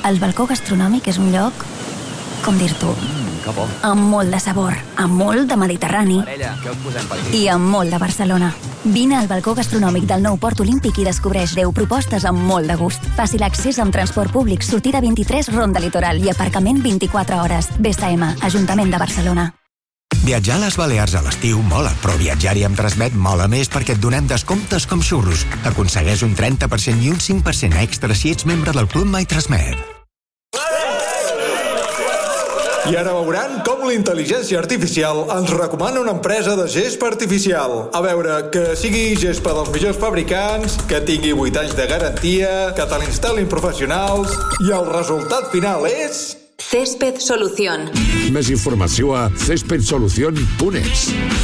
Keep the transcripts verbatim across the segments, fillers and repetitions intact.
El balcó gastronòmic és un lloc, com dir-t'ho, Que bo. amb molt de sabor, amb molt de Mediterrani Parella, què us posem per aquí? i amb molt de Barcelona. Vine al balcó gastronòmic del nou Port Olímpic i descobreix deu propostes amb molt de gust. Fàcil accés amb transport públic, sortida vint-i-tres, Ronda Litoral i aparcament vint-i-quatre hores. B S M, Ajuntament de Barcelona. Viatjar a les Balears a l'estiu mola, però viatjar-hi amb Transmet mola més perquè et donem descomptes com xurros. Aconsegueix un trenta per cent i un cinc per cent extra si ets membre del Club My Transmet. I ara veuran com la intel·ligència artificial ens recomana una empresa de gespa artificial. A veure, que sigui gespa dels millors fabricants, que tingui vuit anys de garantia, que te l'instal·lin professionals, i el resultat final és... Césped Solución. Més informació a césped solución punt es.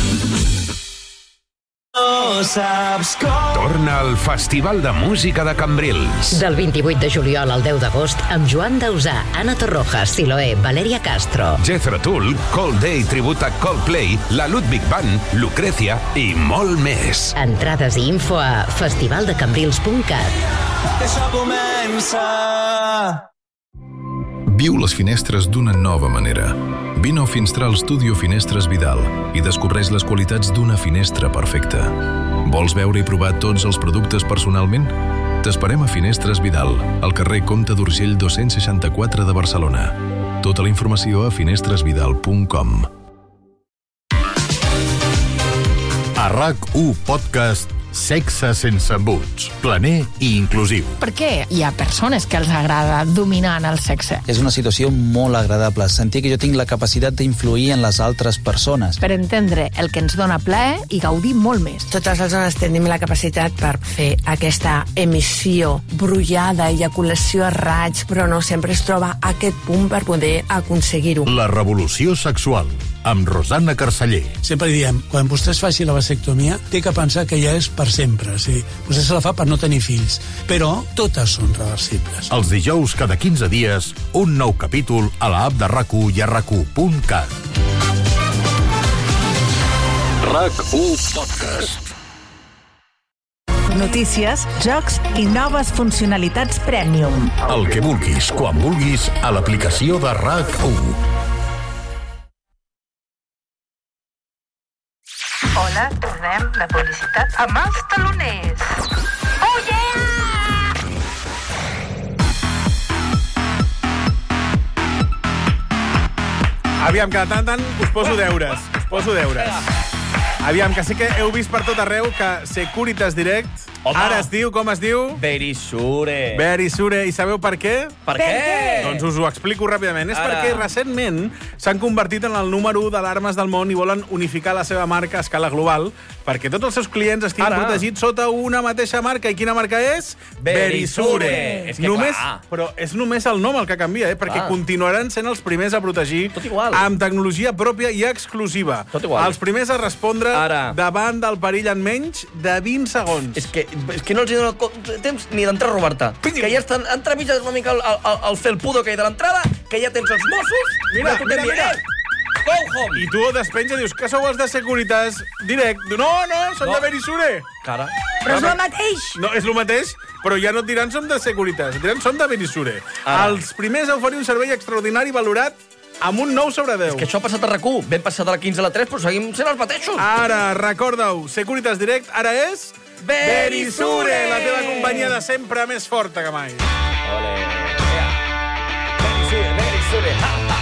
No saps com... Torna al Festival de Música de Cambrils. Del vint-i-vuit de juliol al deu d'agost amb Joan Dausà, Ana Torroja, Siloé, Valeria Castro. Jethro Tull, Cold Day tribut a Coldplay, la Ludwig Band, Lucrecia i molt més. Entrades i info a festivaldecambrils punt cat. Això comença... Viu les finestres d'una nova manera. Vine a Finestral Studio Finestres Vidal i descobreix les qualitats d'una finestra perfecta. Vols veure i provar tots els productes personalment? T'esperem a Finestres Vidal, al carrer Comte d'Urgell dos-cents seixanta-quatre de Barcelona. Tota la informació a finestres vidal punt com. A RAC u Podcast, sexe sense embuts, planer i inclusiu. Per què hi ha persones que els agrada dominar en el sexe? És una situació molt agradable, sentir que jo tinc la capacitat d'influir en les altres persones. Per entendre el que ens dona plaer i gaudir molt més. Totes les dones tenim la capacitat per fer aquesta emissió brollada, eyaculació a raig, però no sempre es troba aquest punt per poder aconseguir-ho. La revolució sexual, amb Rosana Carceller. Sempre diem, quan vostè es faci la vasectomia, té que pensar que ja és per sempre. O sigui, vostè se la fa per no tenir fills. Però totes són reversibles. Els dijous, cada quinze dies, un nou capítol a l'app de RAC u i a rac u punt cat. RAC u Podcast. Notícies, jocs i noves funcionalitats Premium. El que vulguis, quan vulguis, a l'aplicació de RAC u. Hola, tornem la publicitat amb els taloners. Oh, yeah! Aviam, cada tant tant us poso deures. Us poso deures. Aviam, que sí que heu vist per tot arreu que Securitas Direct Home. Ara es diu, com es diu? Verisure. Verisure. I sabeu per què? Per què? Doncs us ho explico ràpidament. És Ara. perquè recentment s'han convertit en el número u d'alarmes del món i volen unificar la seva marca a escala global perquè tots els seus clients estiguin Ara. protegits sota una mateixa marca. I quina marca és? Verisure. És que només, clar. però és només el nom el que canvia, eh? perquè Clar. continuaran sent els primers a protegir Tot igual. amb tecnologia pròpia i exclusiva. Tot igual. Els primers a respondre Ara. davant del perill en menys de vint segons. És que, és que no els hi dona temps ni d'entrar a robar-te. Que ja estan entremig una mica el, el, el felpudo que hi ha de l'entrada, que ja tens els Mossos, Mira, ja tu mira, t'envien, mira. eh? Go home! I tu ho despenja i dius, que sou els de Securitas Direct? No, no, són No. de Verisure. Cara. Però és el mateix. No, és el mateix, però ja no et diran som de Securitas, et diran som de Verisure. Ara. Els primers a oferir un servei extraordinari valorat amb un nou sobre deu. És que això ha passat a RAC u. Vam passar de la quinze a la tres, però seguim sent els mateixos. Ara, recorda-ho, Securitas Direct ara és... Verisure! La teva companyia de sempre més forta que mai. Ole. Verisure, Verisure. Ha, ha.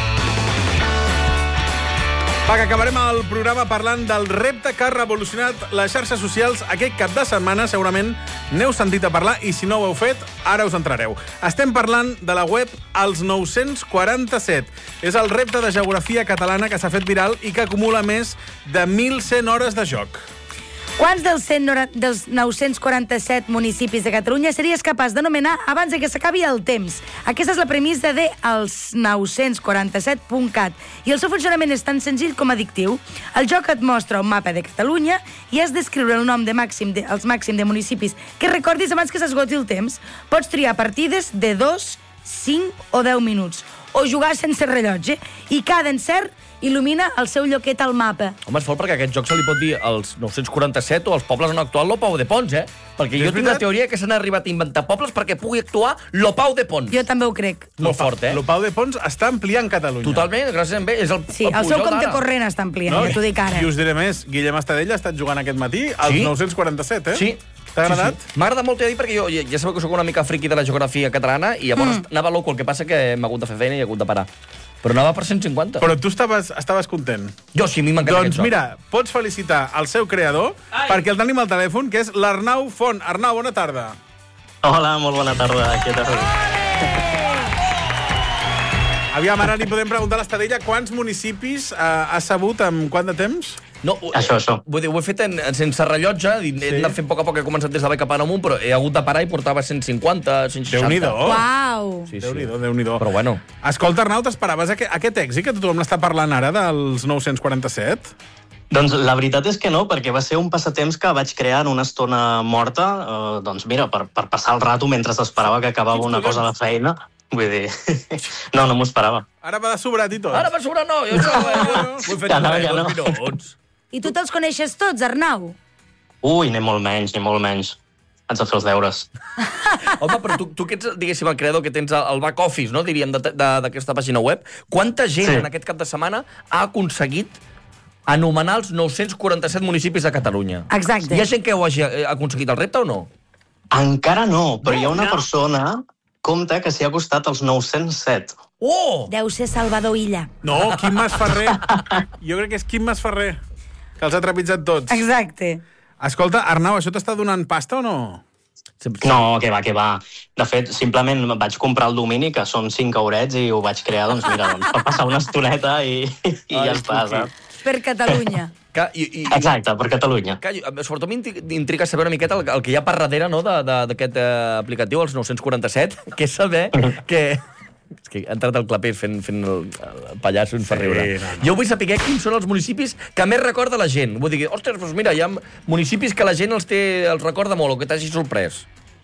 Va, que acabarem el programa parlant del repte que ha revolucionat les xarxes socials aquest cap de setmana. Segurament n'heu sentit a parlar i si no ho heu fet, ara us entrareu. Estem parlant de la web Els nou-cents quaranta-set. És el repte de geografia catalana que s'ha fet viral i que acumula més de mil cent hores de joc. Quants dels, cent, dels nou-cents quaranta-set municipis de Catalunya series capaç d'anomenar abans de que s'acabi el temps? Aquesta és la premissa de els nou-cents quaranta-set punt cat i el seu funcionament és tan senzill com addictiu. El joc et mostra un mapa de Catalunya i has d'escriure el nom de màxim de, els màxim de municipis que recordis abans que s'esgoti el temps. Pots triar partides de dos, cinc o deu minuts o jugar sense rellotge i cada encert il·lumina el seu lloquet al mapa. Home, és fort perquè a aquest joc se li pot dir els nou-cents quaranta-set o els pobles on ha actuat Lopau de Pons, eh? Perquè jo tinc la teoria que s'han arribat a inventar pobles perquè pugui actuar Lopau de Pons. Jo també ho crec. Molt fort, eh? Lopau de Pons està ampliant Catalunya. Totalment, gràcies a ell. És el, Sí, el seu compte corrent està ampliant, ja t'ho dic ara. I us diré més, Guillem Estadella ha estat jugant aquest matí als Sí? nou-cents quaranta-set, eh? Sí. T'ha agradat? Sí, sí. M'ha agradat molt, t'he de dir, perquè jo ja, ja sabeu que sóc una mica friqui de la geografia catalana i llavors mm. anava loco, el que passa que m'ha hagut de fer feina i he hagut de parar. Però anava per cent cinquanta. Però tu estaves, estaves content. Jo sí, a mi m'encanta Doncs aquest joc. mira, pots felicitar el seu creador, Ai. perquè el tenim al telèfon, que és l'Arnau Font. Arnau, bona tarda. Hola, molt bona tarda. Què tal? Aviam, ara li podem preguntar a l'Estadella quants municipis eh, ha sabut en quant de temps? No, això, això. Vull dir, ho he fet en, sense rellotge, he sí. anat fent a poc a poc, he començat des de baix cap amunt, però he hagut de parar i portava cent cinquanta, cent seixanta. Déu-n'hi-do. Uau! Sí, sí. Déu-n'hi-do, Déu-n'hi-do. Però bueno. Escolta, Arnau, t'esperaves aquest, aquest èxit que tothom n'està parlant ara dels nou-cents quaranta-set? Doncs la veritat és que no, perquè va ser un passatemps que vaig crear en una estona morta, eh, doncs mira, per, per passar el rato mentre esperava que acabava una cosa a la feina. Vull dir, no, no m'ho esperava. Ara va de sobrat i tot. Ara va sobrar, no, jo això ho he fet Ja no, en ja no. dos minuts. I tu te'ls coneixes tots, Arnau? Ui, ni molt menys, ni molt menys. Haig de fer els deures. Home, però tu, tu que ets, diguéssim, el creador, que tens el back office, no, diríem, d'aquesta pàgina web, quanta gent sí. en aquest cap de setmana ha aconseguit anomenar els nou-cents quaranta-set municipis de Catalunya? Exacte. Hi ha gent que ho hagi aconseguit el repte o no? Encara no, però no, hi ha una no. persona, compta, que s'hi ha costat els nou-cents set. Oh! Deu ser Salvador Illa. No, Quim Masferrer. Jo crec que és Quim Masferrer, que els ha trepitjat tots. Exacte. Escolta, Arnau, això t'està donant pasta o no? No, que va, que va. De fet, simplement vaig comprar el domini, que són cinc eurets, i ho vaig crear, doncs mira, doncs, per passar una estoneta i, i ja està, saps? Per Catalunya. Que, i, i, Exacte, per Catalunya. Que, sobretot m'intriga saber una miqueta el, el que hi ha per darrere, no, d'aquest eh, aplicatiu, els nou-cents quaranta-set, que és saber que... És que ha entrat el clapés fent, fent el, el pallasso i em fa riure. Sí, no, no. Jo vull saber quins són els municipis que més recorda la gent. Vull dir, ostres, doncs mira, hi ha municipis que la gent els, té, els recorda molt o que t'hagi sorprès.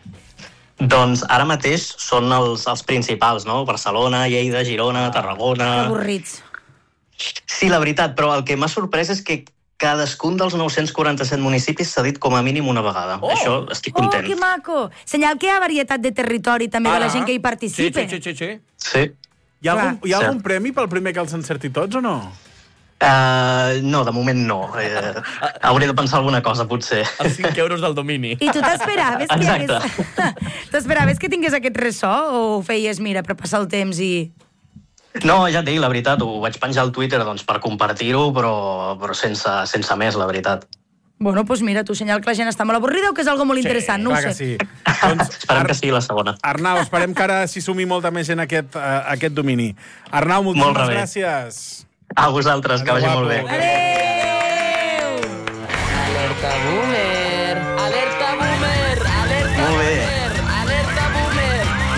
Doncs ara mateix són els, els principals, no? Barcelona, Lleida, Girona, Tarragona... Que avorrits. Sí, la veritat, però el que m'ha sorprès és que cadascun dels nou-cents quaranta-set municipis s'ha dit com a mínim una vegada. Oh! Això estic content. Oh, que maco! Senyal que hi ha varietat de territori també de la gent que hi participa. Sí, sí, sí. sí. Sí. Hi ha, algun, hi ha sí. algun premi pel primer que els encerti tots o no? Uh, no, de moment no. Eh, hauré de pensar alguna cosa, potser. Els cinc euros del domini. I tu t'esperaves que, hagués... t'esperaves que tingués aquest ressò o ho feies, mira, per passar el temps i... No, ja et dic, la veritat, ho vaig penjar al Twitter doncs, per compartir-ho, però, però sense, sense més, la veritat. Bueno, doncs mira, tu senyal que la gent està molt avorrida o que és algo molt sí, interessant, no ho sé. Sí. Doncs, esperem que sigui la segona. Arnau, esperem que ara s'hi sumi molta més gent a aquest, uh, aquest domini. Arnau, moltíssimes molt gràcies. A vosaltres, que vagi molt bé. Adéu! Alerta boomer! Alerta boomer! Alerta molt bé. boomer! Alerta boomer!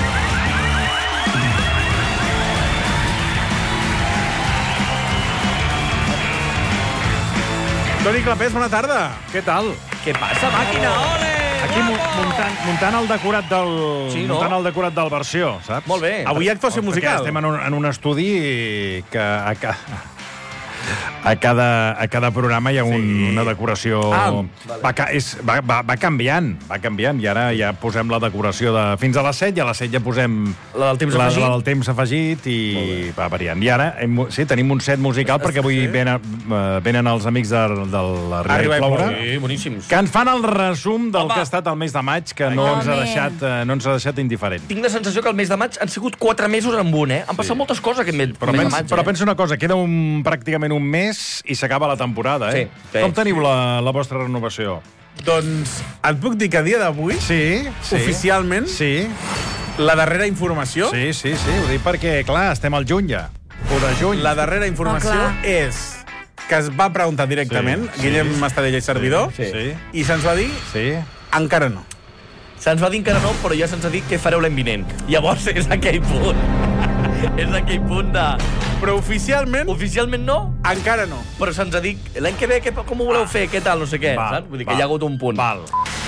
Toni Clapés, bona tarda. Què tal? Què passa, màquina? Ole! Aquí muntant, muntant el decorat del sí, no? muntant el decorat del versió, saps? Molt bé. Avui hi ha actuació musical. Perquè estem en un, en un estudi que a, ca, a, cada, a cada programa hi ha un, sí. una decoració... Ah, vale. va, és, va, va, va canviant, va canviant, i ara ja posem la decoració de fins a les set, i a les set ja posem la del temps la, afegit, la del temps afegit i va variant. I ara hem, sí, tenim un set musical sí, perquè avui sí. venen, venen els amics de, de la Riba i Ploure, sí, boníssims, que ens fan el resum del Home. que ha estat el mes de maig, que no ens, ha deixat, no ens ha deixat indiferent. Tinc la sensació que el mes de maig han sigut quatre mesos en un, eh? Han passat sí. moltes coses aquest mes, però mes pens, de maig. Però eh? pensa una cosa, queda un, pràcticament un mes i s'acaba la temporada, eh? Sí, sí, Com teniu sí. la, la vostra renovació? Doncs et puc dir que a dia d'avui, sí, sí, oficialment, sí. la darrera informació... Sí, sí, sí, ho dic perquè, clar, estem al juny ja. O de juny. La darrera informació oh, és que es va preguntar directament, sí, sí, Guillem Estadella i servidor, sí, sí. i se'ns va dir sí. encara no. Se'ns va dir encara no, però ja se'ns ha dit què fareu l'any vinent. Llavors és aquell punt. És aquell punt de... Però oficialment... Oficialment no? Encara no. Però se'ns ha dit l'any que ve que, com ho voleu fer, què tal, no sé què. Val, saps? Vull dir que val, hi ha hagut un punt. Val.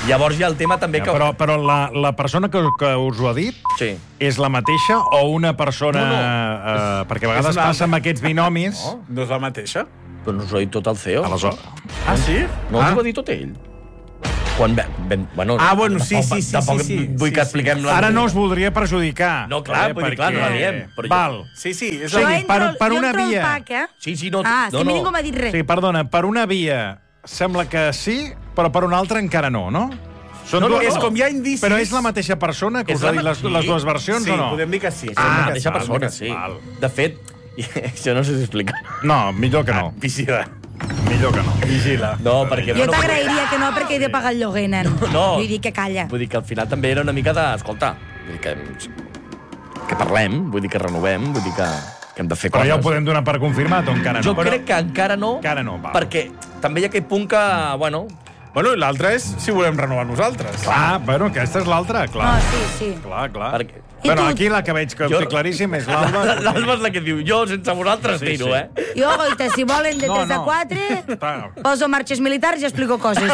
Llavors hi ha el tema també Ja, que... però però la, la persona que, que us ho ha dit sí. és la mateixa o una persona... No, no. Eh, perquè a vegades passa amb aquests binomis... No, no és la mateixa. Però no us ho ha dit tot el C E O. Aleshores... Ah, sí? No ah. us ho va dir tot ell? Quan ben, ben, bueno, ah, bueno, sí, tampoc, sí, sí. Tampoc sí, sí, vull sí, que sí. expliquem... La... Ara no us voldria perjudicar. No, clar, eh, vull dir, perquè... clar, no la diem. Però Val. Sí, sí. És Jo la... entro, per, per jo una entro via... al pack, eh? Sí, sí, no... Ah, no, si no. mi ningú m'ha dit res. Sí, perdona, per una via sembla que sí, però per una altra encara no, no? Són No, no, dues- és com hi ha indicis... Però és la mateixa persona que És us ha la dit les, ma- les dues versions sí, o no? podem dir que sí. Ah, la que mateixa sí, persona, que sí. Val. De fet, això no sé si explicar. No, millor que no. Ah, vigila. Millor que no. Vigila. No, perquè... Jo no, t'agrairia que no, perquè he de pagar el lloguer, nen. No. Vull dir que calla. Vull dir que al final també era una mica de... Escolta, vull dir que, que parlem, vull dir que renovem, vull dir que, que hem de fer Però coses. ja ho podem donar per confirmat o encara no? Jo crec que encara no, Encara no, val. perquè també hi ha aquell punt que, bueno... Bueno, i l'altre és si volem renovar nosaltres. Clar, bueno, aquesta és l'altra, clar. No, sí, sí. Clar, clar. Perquè... Bueno, tu? aquí la que veig que Jo- té claríssim és l'Alba. L'Alba és la que diu, jo sense vosaltres Sí, tiro, sí. eh? Jo, goita, si volen de No, tres a no. quatre, Clar. poso marxes militars i explico coses.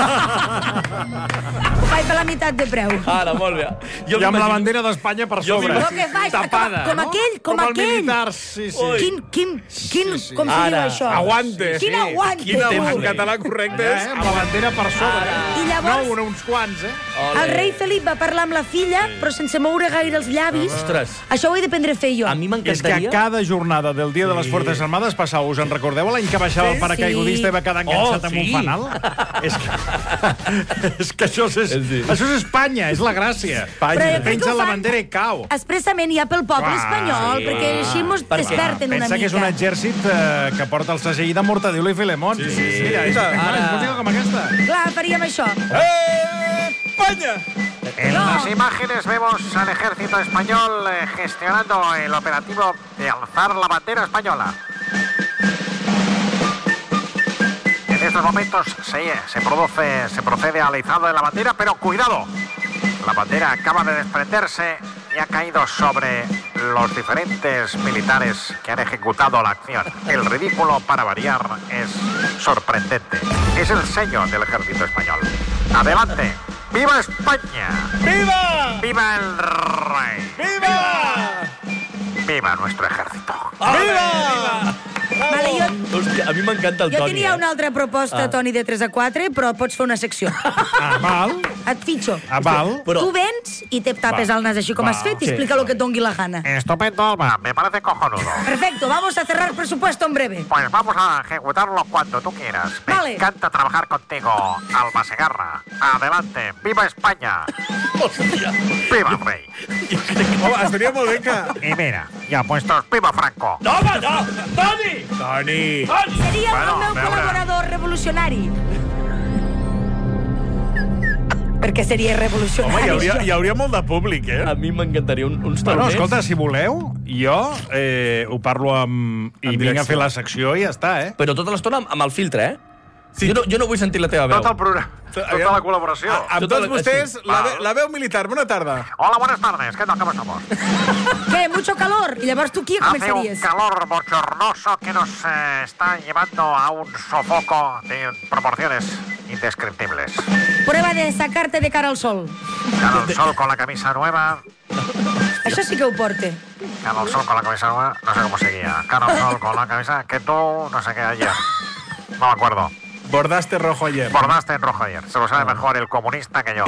Ho faig per la meitat de preu. Ara, molt bé. Jo I amb la m'imagino- bandera d'Espanya per Jo sobre. Però què faig? Tapada, com, com no? aquell, com, Com el aquell. militar, sí, sí. Quin, quin, quin, sí. com se diu Ara, això? Aguante. Quin Sí. aguante, Quin tu. en català correcte Eh, és... amb la bandera per sobre. I llavors- No, uns quants, eh? Ole. El rei Felip va parlar amb la filla, però sense moure gaire els llavis. Ostres, Això ho he d'aprendre a fer jo. a mi És que a m'encantaria... cada jornada del Dia de les Forces Armades passava, us en recordeu l'any que baixava Sí, el paracaigudista i va quedar enganxat Oh, amb un sí. fanal? és, que, és que això és, Sí. això és Espanya, és la gràcia. Però jo crec que Penja ho la fan bandera i cau. expressament ja pel poble Clar, espanyol, sí. perquè així mos Perquè desperten una Pensa mica. que és un exèrcit eh, que porta el segell de Mortadelo i Filemón. Sí, sí, sí. Mira, és, Ara- és música com aquesta. Clar, faríem això. Eh, Espanya! En No. las imágenes vemos al ejército español eh, gestionando el operativo de alzar la bandera española. En estos momentos se, se produce, se procede al izado de la bandera, pero cuidado, la bandera acaba de desprenderse y ha caído sobre los diferentes militares que han ejecutado la acción. El ridículo, para variar, es sorprendente. Es el sello del ejército español. Adelante. ¡Viva España! Viva! ¡Viva el rey! Viva! ¡Viva nuestro ejército! Viva! Vale, jo, Hòstia, a mi m'encanta el jo Toni, tenia eh? una altra proposta, Ah. Toni, de tres a quatre, però pots fer una secció. Ah, val. Et fitxo. Ah, val. Però- Tu vens i te tapes Va. el nas així com Va. has fet i Sí. explica lo que et dongui la gana. Estupendo, Alba. Me parece cojonudo. Perfecto, vamos a cerrar presupuesto en breve. Pues vamos a ejecutarlo cuando tú quieras. Me Vale. encanta trabajar contigo, Alba Segarra. Adelante. ¡Viva España! Hòstia. ¡Viva el rey! Home, estaria molt bé que... Y mira, ya puestos, ¡viva Franco! No, home, no! Toni! Toni! Seria Bueno, el meu a veure. col·laborador revolucionari. Perquè seria Home, revolucionari. hi hauria, això. hi hauria molt de públic, eh? A mi m'encantaria un, uns Bueno, taloners. escolta, si voleu, jo eh, ho parlo amb... I En vinc a direcció. fer la secció i ja està, eh? Però tota l'estona amb, amb el filtre, eh? Sí. Jo, no, jo no vull sentir la teva veu. Tot el programa, tota Aviam. la col·laboració. A, amb Tota tots la- vostès, sí. la, ve, la veu militar. Bona tarda. Hola, buenas tardes. ¿Qué tal? ¿Cómo estamos? Què, mucho calor? I llavors tu qui Hace un començaries? calor bochornoso que nos eh, está llevando a un sofoco de proporciones indescriptibles. Prueba de sacarte de cara al sol. Cara al sol con la camisa nueva. Això sí que ho porte. Cara al sol con la camisa nueva. No sé cómo seguía. Cara al sol con la camisa que tú, no sé qué, ayer. No me acuerdo. Bordaste rojo ayer. Bordaste en rojo ayer. Se lo sabe mejor el comunista que yo.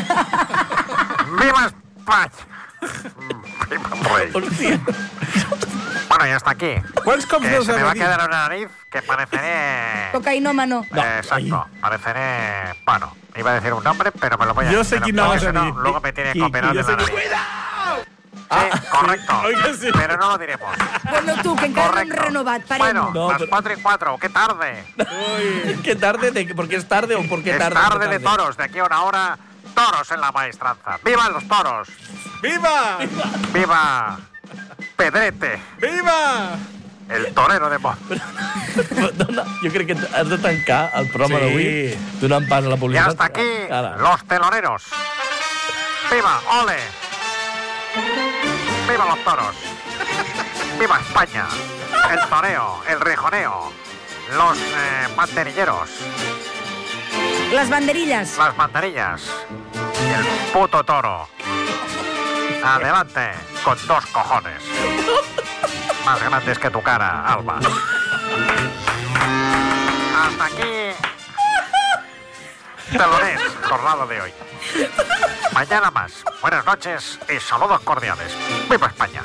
¡Viva España! ¡Viva el rey! Hòstia. Bueno, y hasta aquí. ¿Cuántos cops Que deus se me va a haver dit? quedar una nariz que pareceré... Cocainómano. No, Eh, Exacto, pareceré... Bueno, iba a decir un nombre, pero me lo voy a... Yo sé pero- quién no porque vas a si no, decir. luego me tiene que Qui- operar qui- de yo sé la que- nariz. Sí, correcto. Oiga, sí. Pero no lo diremos. Bueno, tu, que encara no hem Correcto. renovat. Parem. Bueno, No, las pero- cuatro y cuatro, qué tarde. ¿Qué tarde? ¿De, ¿Por qué es tarde o por qué Es tarde? tarde ¿Qué de toros, de aquí a una hora, toros en la maestranza. ¡Viva los toros! Viva! ¡Viva Pedrete, Viva! el torero de Mont! Dona, jo crec que has de tancar el programa Sí. d'avui donant pas a la Y publicitat. hasta aquí, Ara. los teloneros. ¡Viva, ole! ¡Viva los toros! ¡Viva España! El toreo, el rejoneo, los eh, mantenilleros. Las banderillas. Las banderillas. Y el puto toro. Adelante, con dos cojones. Más grandes que tu cara, Alba. Hasta aquí. Telones, jornada de hoy. Mañana más. Buenas noches y saludos cordiales. ¡Viva España!